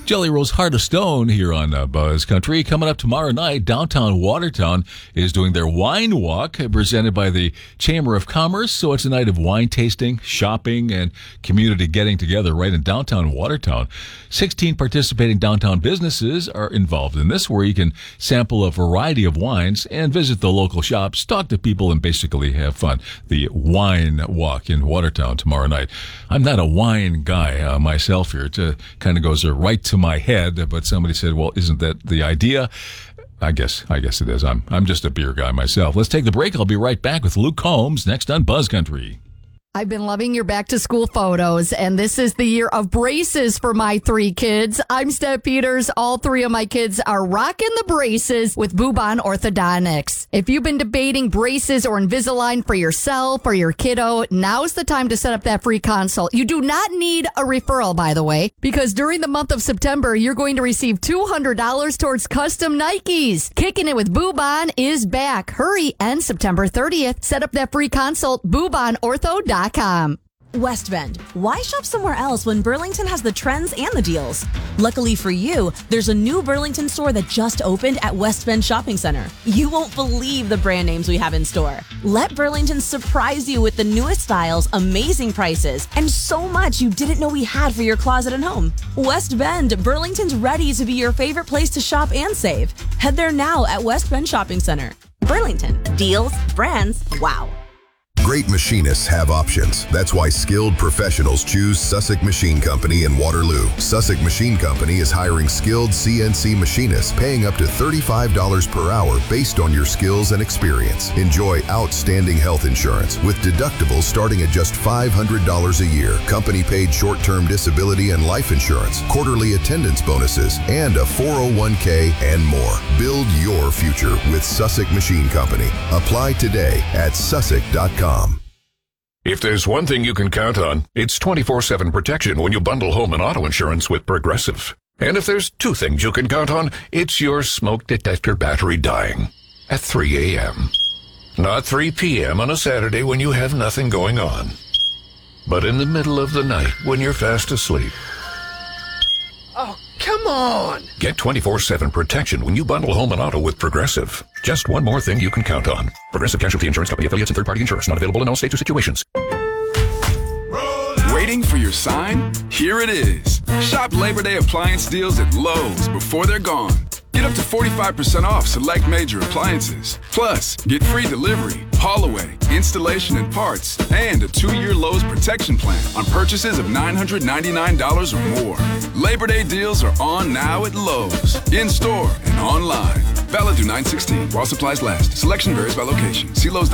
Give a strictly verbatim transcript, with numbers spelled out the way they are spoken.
Jelly Roll's Heart of Stone here on uh, Buzz Country. Coming up tomorrow night, downtown Watertown is doing their wine walk presented by the Chamber of Commerce. So it's a night of wine tasting, shopping, and community getting together right in downtown Watertown. sixteen participating downtown businesses are involved in this, where you can sample a variety of wines and visit the local shops, talk to people, and basically have fun. The wine walk in Watertown tomorrow night. I'm not a wine guy uh, myself here. It uh, kind of goes uh, right to my head, but somebody said, well, isn't that the idea? I guess I guess it is. I'm I'm just a beer guy myself. Let's take the break. I'll be right back with Luke Combs next on Buzz Country. I've been loving your back to school photos, and this is the year of braces for my three kids. I'm Steph Peters. All three of my kids are rocking the braces with Bubon Orthodontics. If you've been debating braces or Invisalign for yourself or your kiddo, now's the time to set up that free consult. You do not need a referral, by the way, because during the month of September, you're going to receive two hundred dollars towards custom Nikes. Kicking it with Bubon is back. Hurry, and September thirtieth. Set up that free consult, Bubon Ortho dot com. West Bend. Why shop somewhere else when Burlington has the trends and the deals? Luckily for you, there's a new Burlington store that just opened at West Bend Shopping Center. You won't believe the brand names we have in store. Let Burlington surprise you with the newest styles, amazing prices, and so much you didn't know we had for your closet and home. West Bend, Burlington's ready to be your favorite place to shop and save. Head there now at West Bend Shopping Center. Burlington. Deals, brands, wow. Great machinists have options. That's why skilled professionals choose Sussex Machine Company in Waterloo. Sussex Machine Company is hiring skilled C N C machinists, paying up to thirty-five dollars per hour based on your skills and experience. Enjoy outstanding health insurance with deductibles starting at just five hundred dollars a year, company-paid short-term disability and life insurance, quarterly attendance bonuses, and a four oh one k and more. Build your future with Sussex Machine Company. Apply today at sussex dot com. If there's one thing you can count on, it's twenty-four seven protection when you bundle home and auto insurance with Progressive. And if there's two things you can count on, it's your smoke detector battery dying at three a.m. Not three p.m. on a Saturday when you have nothing going on, but in the middle of the night when you're fast asleep. Oh, come on! Get twenty-four seven protection when you bundle home and auto with Progressive. Just one more thing you can count on. Progressive Casualty Insurance Company affiliates and third-party insurance. Not available in all states or situations. Waiting for your sign? Here it is. Shop Labor Day appliance deals at Lowe's before they're gone. Get up to forty-five percent off select major appliances. Plus, get free delivery, haul away, installation and parts, and a two-year Lowe's protection plan on purchases of nine hundred ninety-nine dollars or more. Labor Day deals are on now at Lowe's, in-store and online. Valid through nine sixteen while supplies last. Selection varies by location. See Lowe's.